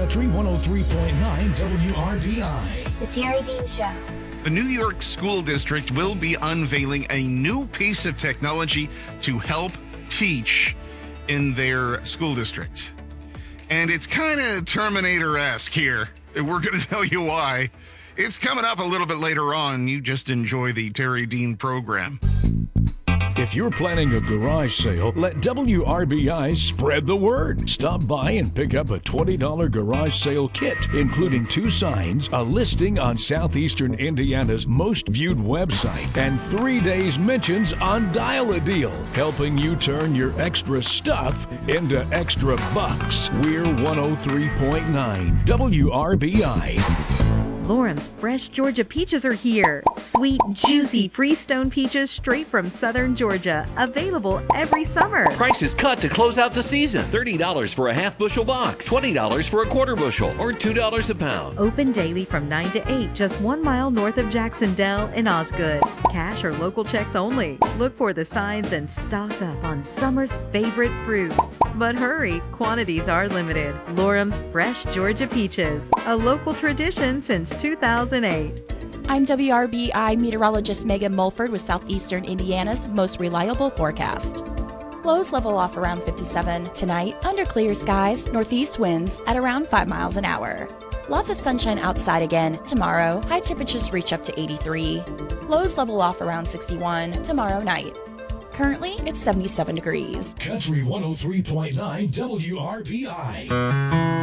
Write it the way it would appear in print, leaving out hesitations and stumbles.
Country 103.9 WRBI. The Terry Dean Show. The New York School District will be unveiling a new piece of technology to help teach in their school district. And it's kind of Terminator-esque here. We're going to tell you why. It's coming up a little bit later on. You just enjoy the Terry Dean program. If you're planning a garage sale, let WRBI spread the word. Stop by and pick up a $20 garage sale kit, including 2 signs, a listing on Southeastern Indiana's most viewed website, and 3 days mentions on Dial-A-Deal, helping you turn your extra stuff into extra bucks. We're 103.9 WRBI. Lorum's fresh Georgia peaches are here. Sweet, juicy Freestone peaches straight from southern Georgia. Available every summer. Prices cut to close out the season. $30 for a half bushel box, $20 for a quarter bushel, or $2 a pound. Open daily from 9 to 8, just 1 mile north of Jacksonville in Osgood. Cash or local checks only. Look for the signs and stock up on summer's favorite fruit. But hurry, quantities are limited. Lorum's fresh Georgia peaches, a local tradition since 2008. I'm WRBI meteorologist Megan Mulford with Southeastern Indiana's most reliable forecast. Lows level off around 57 tonight, under clear skies, northeast winds at around 5 miles an hour. Lots of sunshine outside again tomorrow. High temperatures reach up to 83. Lows level off around 61 tomorrow night. Currently, it's 77 degrees. Country 103.9 WRBI.